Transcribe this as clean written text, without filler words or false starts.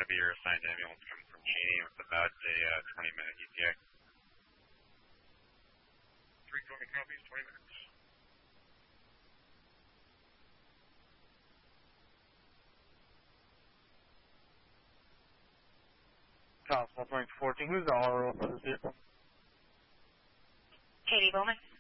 to be your assigned ambulance coming from Cheney with about a 20-minute ETA. 320 copies, 20 minutes. Constable 14, who's the RO for this vehicle? Katie Bowman.